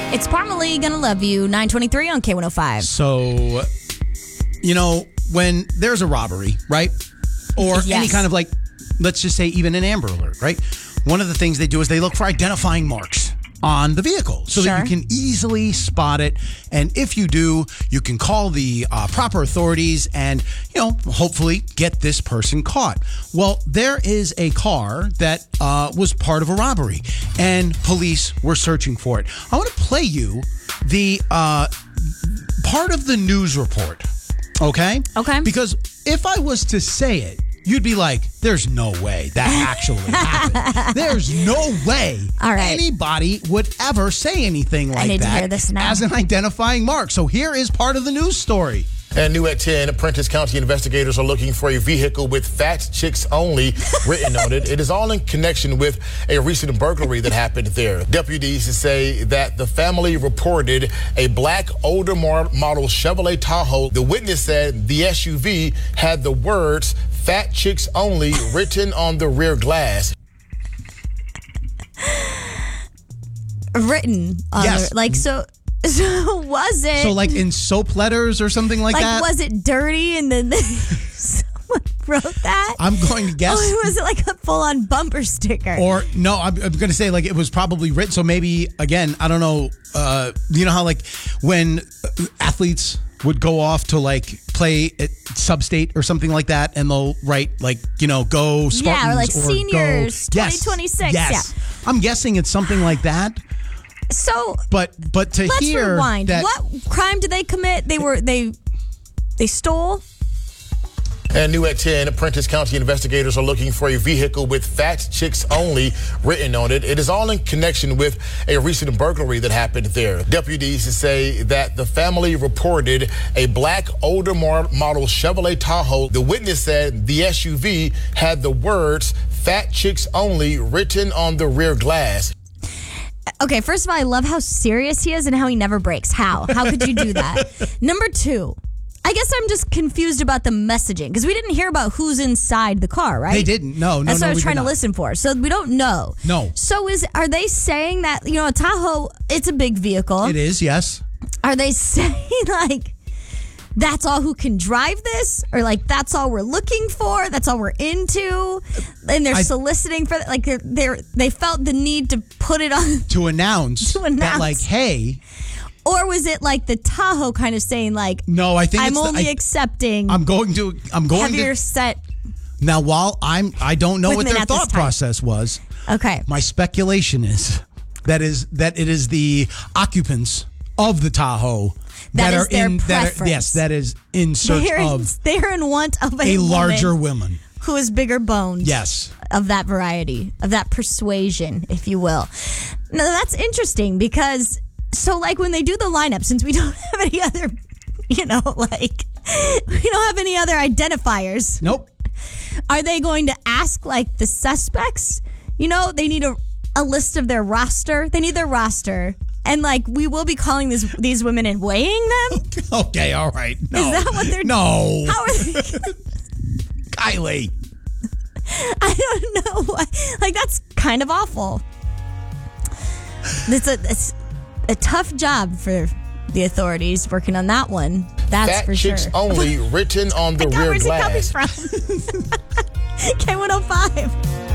It's Parmalee, Gonna Love You, 923 on K105. So, when there's a robbery, right? Or Yes. any kind of let's just say even an Amber Alert, right? One of the things they do is they look for identifying marks on the vehicle so that you can easily spot it. And if you do, you can call the proper authorities and, hopefully get this person caught. Well, there is a car that was part of a robbery and police were searching for it. I want to play you the part of the news report. Okay? Okay. Because if I was to say it, you'd be like, there's no way that actually happened. There's no way anybody would ever say anything like I need that to hear this now. as an identifying mark. So here is part of the news story. And new at 10, Prentice County investigators are looking for a vehicle with Fat Chicks Only written on it. It is all in connection with a recent burglary that happened there. Deputies say that the family reported a black older model Chevrolet Tahoe. The witness said the SUV had the words Fat Chicks Only written on the rear glass. Written on Yes. So was it... So in soap letters or something like that? was it dirty and then someone wrote that? I'm going to guess. Or was it like a full-on bumper sticker? Or no, I'm going to say it was probably written. So maybe, again, I don't know. You know how when athletes would go off to play at Sub-State or something like that, and they'll write go Spartans. Yeah, or seniors, go, 2026. Yes. I'm guessing it's something like that. So, but to let's hear rewind. that, What crime did they commit? They stole. And new at 10, Prentice County investigators are looking for a vehicle with Fat Chicks Only written on it. It is all in connection with a recent burglary that happened there. Deputies say that the family reported a black older model Chevrolet Tahoe. The witness said the SUV had the words Fat Chicks Only written on the rear glass. Okay, first of all, I love how serious he is and how he never breaks. How could you do that? Number two, I guess I'm just confused about the messaging because we didn't hear about who's inside the car, right? They didn't. No. That's what I was we trying did to not. listen for. So we don't know. No. So are they saying that, a Tahoe, it's a big vehicle. It is, yes. Are they saying that's all who can drive this? Or that's all we're looking for? That's all we're into? And they're soliciting for that? They felt the need to put it on. To announce. That hey. Or was it the Tahoe kind of saying no, I think I'm only accepting I'm going heavier set. Now, while I don't know what Women their at this thought time. process was. Okay. My speculation is that it is the occupants of the Tahoe That is are their in preference. that is in search of they're in want of a larger woman woman who is bigger boned. Yes. Of that variety, of that persuasion, if you will. Now that's interesting because when they do the lineup, since we don't have any other, we don't have any other identifiers. Nope. Are they going to ask the suspects? They need a list of their roster. They need their roster. And we will be calling these women and weighing them? Okay, all right. No. Is that what they're No. How are they? Kylie. I don't know why. That's kind of awful. It's a tough job for the authorities working on that one. That's Fat for Chicks sure. Only written on the rear Where's glass. it coming from? K105.